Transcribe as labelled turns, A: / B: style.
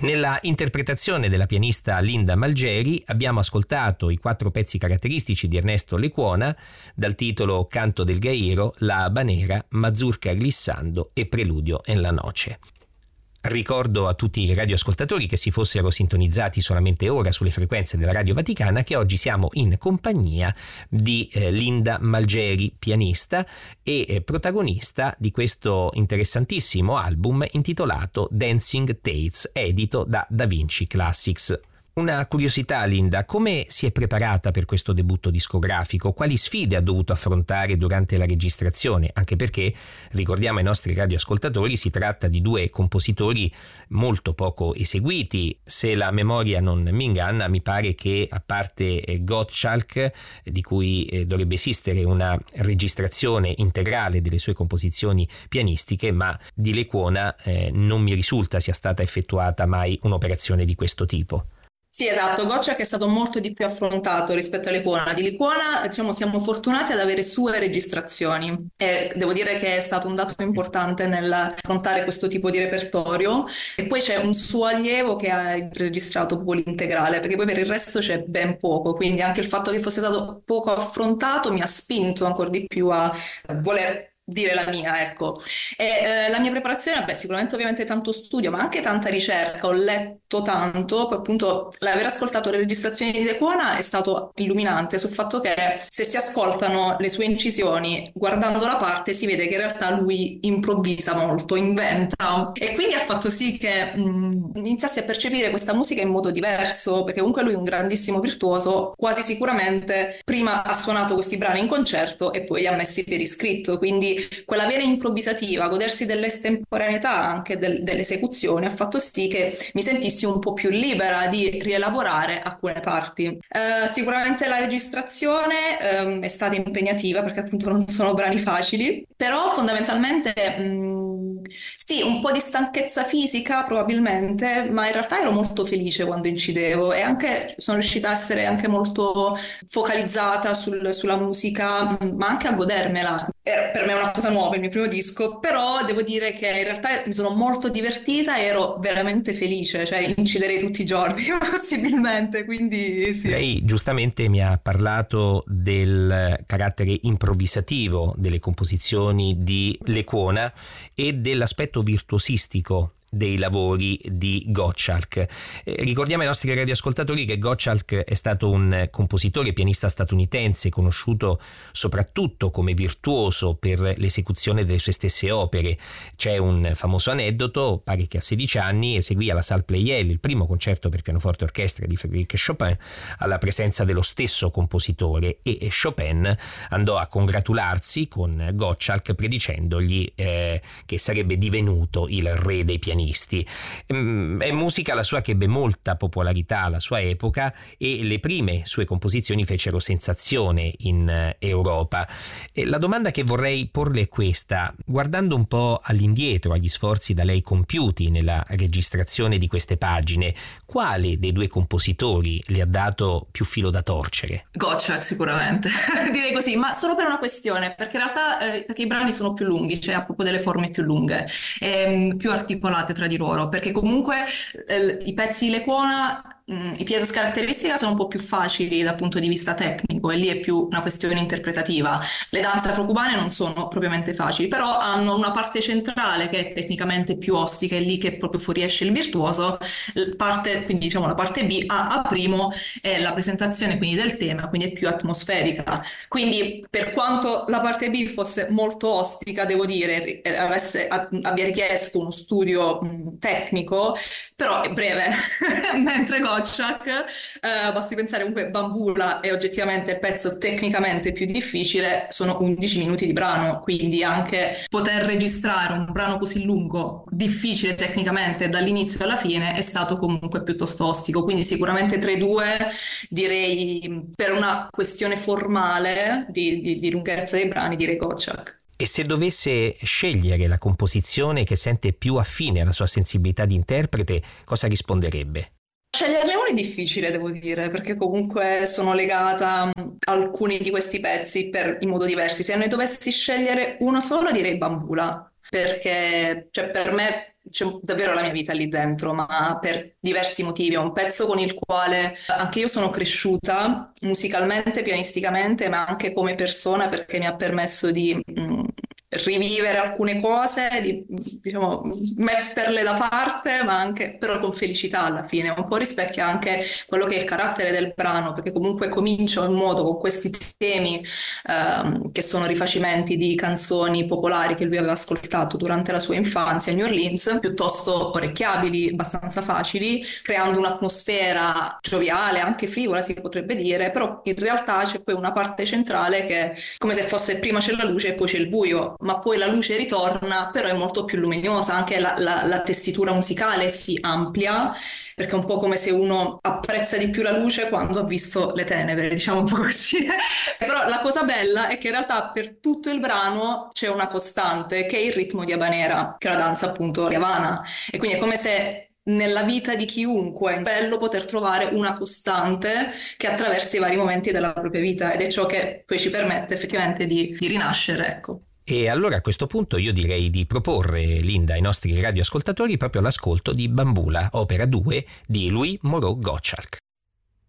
A: Nella interpretazione della pianista Linda Malgeri abbiamo ascoltato i 4 pezzi caratteristici di Ernesto Lecuona dal titolo Canto del Gairo, La Habanera, Mazurka glissando e Preludio en la noce. Ricordo a tutti i radioascoltatori che si fossero sintonizzati solamente ora sulle frequenze della Radio Vaticana che oggi siamo in compagnia di Linda Malgeri, pianista e protagonista di questo interessantissimo album intitolato Dancing Tates, edito da Da Vinci Classics. Una curiosità, Linda, come si è preparata per questo debutto discografico? Quali sfide ha dovuto affrontare durante la registrazione? Anche perché, ricordiamo ai nostri radioascoltatori, si tratta di 2 compositori molto poco eseguiti. Se la memoria non mi inganna, mi pare che a parte Gottschalk, di cui dovrebbe esistere una registrazione integrale delle sue composizioni pianistiche, ma di Lecuona non mi risulta sia stata effettuata mai un'operazione di questo tipo.
B: Sì, esatto, Goccia che è stato molto di più affrontato rispetto a Lecuona. Di Lecuona, diciamo, siamo fortunati ad avere sue registrazioni e devo dire che è stato un dato importante nell'affrontare questo tipo di repertorio. E poi c'è un suo allievo che ha registrato proprio l'integrale, perché poi per il resto c'è ben poco, quindi anche il fatto che fosse stato poco affrontato mi ha spinto ancora di più a voler dire la mia, ecco. E la mia preparazione, beh, sicuramente ovviamente tanto studio, ma anche tanta ricerca, ho letto tanto, poi appunto l'aver ascoltato le registrazioni di Lecuona è stato illuminante sul fatto che se si ascoltano le sue incisioni, guardando la parte si vede che in realtà lui improvvisa molto, inventa, e quindi ha fatto sì che iniziassi a percepire questa musica in modo diverso, perché comunque lui è un grandissimo virtuoso, quasi sicuramente prima ha suonato questi brani in concerto e poi li ha messi per iscritto, quindi quella vera improvvisativa, godersi dell'estemporaneità anche dell'esecuzione ha fatto sì che mi sentissi un po' più libera di rielaborare alcune parti. Sicuramente la registrazione è stata impegnativa perché appunto non sono brani facili, però fondamentalmente sì, un po' di stanchezza fisica probabilmente, ma in realtà ero molto felice quando incidevo e anche sono riuscita a essere anche molto focalizzata sulla musica, ma anche a godermela. Per me è una cosa nuova il mio primo disco, però devo dire che in realtà mi sono molto divertita e ero veramente felice, cioè inciderei tutti i giorni possibilmente, quindi sì.
A: Lei giustamente mi ha parlato del carattere improvvisativo delle composizioni di Lecuona e dell'aspetto virtuosistico dei lavori di Gottschalk. Ricordiamo ai nostri radioascoltatori che Gottschalk è stato un compositore e pianista statunitense conosciuto soprattutto come virtuoso per l'esecuzione delle sue stesse opere. C'è un famoso aneddoto, pare che a 16 anni eseguì alla Salle Pleyel il primo concerto per pianoforte e orchestra di Frédéric Chopin alla presenza dello stesso compositore e Chopin andò a congratularsi con Gottschalk predicendogli che sarebbe divenuto il re dei pianisti. È musica la sua che ebbe molta popolarità alla sua epoca e le prime sue composizioni fecero sensazione in Europa. E la domanda che vorrei porle è questa: guardando un po' all'indietro agli sforzi da lei compiuti nella registrazione di queste pagine, quale dei 2 compositori le ha dato più filo da torcere?
B: Gottschalk sicuramente, direi così, ma solo per una questione, perché in realtà perché i brani sono più lunghi, cioè ha proprio delle forme più lunghe, più articolate tra di loro, perché comunque i pezzi di Lecuona, i piezas caratteristica sono un po' più facili dal punto di vista tecnico e lì è più una questione interpretativa. Le danze afro-cubane non sono propriamente facili, però hanno una parte centrale che è tecnicamente più ostica, è lì che proprio fuoriesce il virtuoso. Quindi diciamo la parte B, A primo, è la presentazione quindi del tema, quindi è più atmosferica. Quindi per quanto la parte B fosse molto ostica, devo dire, abbia richiesto uno studio tecnico, però è breve, mentre Gottschalk, basti pensare comunque Bambula è oggettivamente il pezzo tecnicamente più difficile, sono 11 minuti di brano, quindi anche poter registrare un brano così lungo, difficile tecnicamente dall'inizio alla fine, è stato comunque piuttosto ostico, quindi sicuramente tra i 2 direi per una questione formale di lunghezza dei brani direi Gottschalk.
A: E se dovesse scegliere la composizione che sente più affine alla sua sensibilità di interprete, cosa risponderebbe?
B: Sceglierne uno è difficile, devo dire, perché comunque sono legata a alcuni di questi pezzi in modo diversi. Se ne dovessi scegliere uno solo, direi Bambula. perché cioè, per me c'è davvero la mia vita lì dentro, ma per diversi motivi. È un pezzo con il quale anche io sono cresciuta musicalmente, pianisticamente, ma anche come persona, perché mi ha permesso di rivivere alcune cose, di diciamo metterle da parte, ma anche però con felicità alla fine. Un po' rispecchia anche quello che è il carattere del brano, perché comunque comincia in modo con questi temi che sono rifacimenti di canzoni popolari che lui aveva ascoltato durante la sua infanzia a New Orleans, piuttosto orecchiabili, abbastanza facili, creando un'atmosfera gioviale, anche frivola si potrebbe dire, però in realtà c'è poi una parte centrale che è come se fosse prima c'è la luce e poi c'è il buio, ma poi la luce ritorna, però è molto più luminosa, anche la tessitura musicale si amplia, perché è un po' come se uno apprezza di più la luce quando ha visto le tenebre, diciamo un po' così. Però la cosa bella è che in realtà per tutto il brano c'è una costante, che è il ritmo di Habanera, che è la danza appunto di Havana, e quindi è come se nella vita di chiunque è bello poter trovare una costante che attraversa i vari momenti della propria vita, ed è ciò che poi ci permette effettivamente di rinascere, ecco.
A: E allora a questo punto io direi di proporre, Linda, ai nostri radioascoltatori proprio l'ascolto di Bambula, opera 2 di Louis Moreau Gottschalk.